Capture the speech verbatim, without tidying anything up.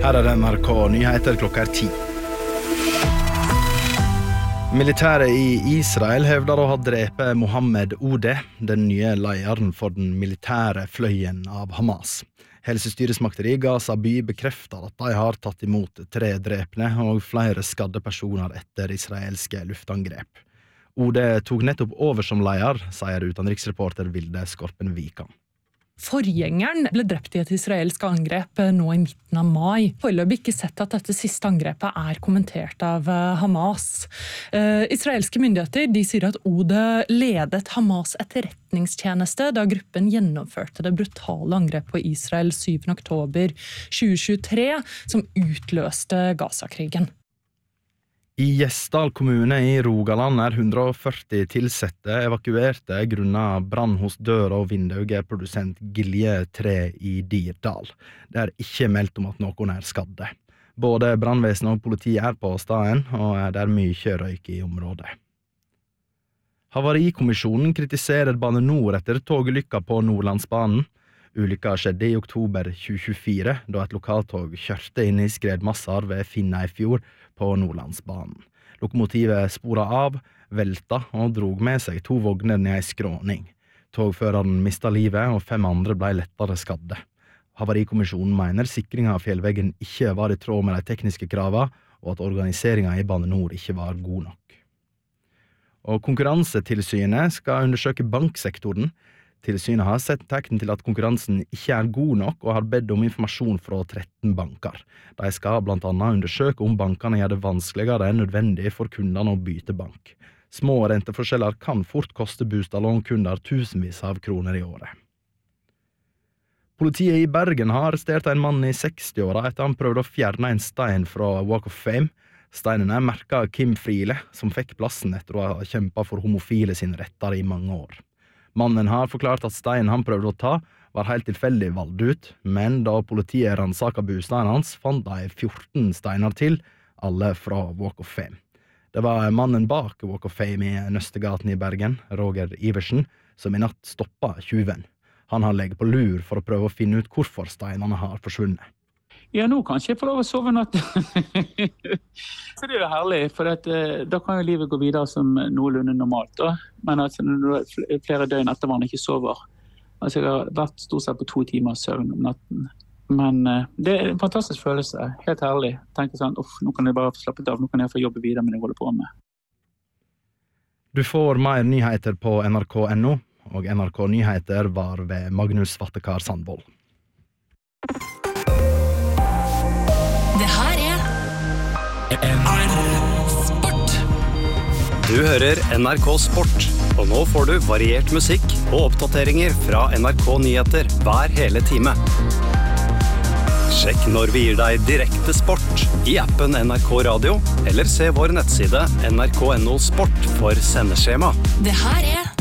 Her er N R K Nyheter klokka er ti. Militæret i Israel hevder å ha drepet Mohammed Odeh, den nye lederen for den militære fløyen av Hamas. Helsestyresmakter i Gaza by bekrefter at de har tatt imot tre drepne og flere skadde personer etter israelske luftangrep. Odeh tok nettopp over som leder, sier utenriksreporter Vilde Skorpen Vikan. Forgjengeren ble drept i et israelsk angrep nå i midten av mai. Foreløpig ikke sett at dette siste angrepet er kommentert av Hamas. Eh, israelske myndigheter de sier at Odeh ledet Hamas etterretningstjeneste da gruppen gjennomførte det brutale angrepet på Israel syvende oktober tjue tjuetre, som utløste Gaza-krigen. I Gjesdal kommune i Rogaland er hundre og førti tilsette evakuerte grunnet brann hos dør- og vindaueprodusent Gilje tre i Dirdal. Det er ikke meldt om at noen er skadde. Både brannvesenet og politiet er på stedet, og det er mye røyk i området. Havarikommisjonen kritiserer Bane Nor etter toglykka på Nordlandsbanen. Ulykka skjedde i oktober tjue tjuefire, da et lokaltog kjørte inn i skredmassar ved Finneifjord på Nordlandsbanen. Lokomotivet sporet av, velta og drog med seg to vogner ned i skråning. Togføreren mistet livet, og fem andre ble lettere skadde. Havarikommisjonen mener sikringen av fjellveggen ikke var i tråd med de tekniske kravene, og at organiseringen i Bane Nor ikke var god nok. Og Konkurransetilsynet skal undersøke banksektoren. Tilsynet har sett tegn til at konkurransen ikke er god nok og har bedt om informasjon fra tretten banker. De skal blant annet undersøke om bankene gjør det vanskeligere enn nødvendig for kundene å bytte bank. Små renteforskjeller kan fort koste bostadlånkunder tusenvis av kroner i året. Politiet i Bergen har arrestert en mann i sekstiåra etter han prøvde å fjerne en stein fra Walk of Fame. Steinen er merket Kim Friele, som fikk plassen etter å ha kjempet for homofile sine retter i mange år. Mannen har forklart at steinen han prøvde å ta var helt tilfeldig valgt ut, men da politiet ransaket bostaden hans, fant de fjorten steiner til, alle fra Walk of Fame. Det var mannen bak Walk of Fame i Nøstegaten i Bergen, Roger Iversen, som i natt stoppet tjuven. Han har legget på lur for å prøve å finne ut hvorfor steinene har forsvunnet. Ja, nå kan ikke jeg få lov å sove natt. Så det er jo herlig, for at, da kan jo livet gå videre som noenlunde normalt. Da. Men altså, når du flere døgn etter man ikke sover. Altså, jeg har vært stort sett på to timer søvn om natten. Men det er en fantastisk følelse, helt herlig. Tenker sånn, uff, nå kan jeg bare få slappet av, nå kan jeg få jobbe videre med det jeg holder på med. Du får mer nyheter på N R K punktum N O, og N R K Nyheter var ved Magnus Vattekar Sandvold. Det her er N R K Sport. Du hører N R K Sport, og nå får du variert musikk og oppdateringer fra N R K Nyheter hver hele time. Sjekk når vi gir deg direkte sport i appen N R K Radio, eller se vår nettside N R K punktum N O Sport for sendeskjema. Det her er